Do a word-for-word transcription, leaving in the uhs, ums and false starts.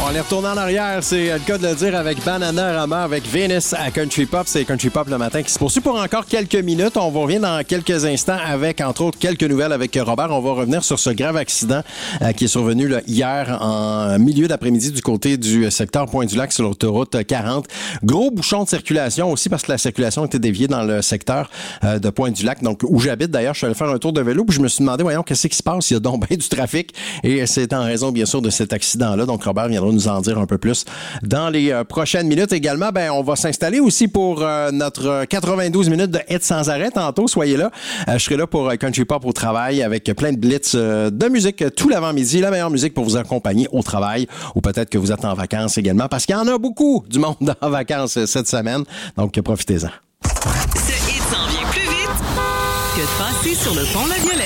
on est retourné en arrière, c'est le cas de le dire, avec Bananarama, avec Venus à Country Pop. C'est Country Pop le matin qui se poursuit pour encore quelques minutes. On va revenir dans quelques instants avec, entre autres, quelques nouvelles avec Robert. On va revenir sur ce grave accident euh, qui est survenu là, hier en milieu d'après-midi du côté du secteur Pointe-du-Lac sur l'autoroute quarante. Gros bouchon de circulation aussi parce que la circulation était déviée dans le secteur euh, de Pointe-du-Lac, donc où j'habite. D'ailleurs, je suis allé faire un tour de vélo puis je me suis demandé, voyons, qu'est-ce qui se passe? Il y a donc bien du trafic et c'est en raison, bien sûr, de cet accident-là. Donc, Robert viendra nous en dire un peu plus dans les euh, prochaines minutes. Également, ben, on va s'installer aussi pour euh, notre quatre-vingt-douze minutes de hits sans arrêt. Tantôt, soyez là. Euh, je serai là pour euh, Country Pop au travail avec plein de blitz euh, de musique euh, tout l'avant-midi. La meilleure musique pour vous accompagner au travail ou peut-être que vous êtes en vacances également parce qu'il y en a beaucoup du monde en vacances euh, cette semaine. Donc, profitez-en. Ce hit s'en vient plus vite que de passer sur le pont La Violette.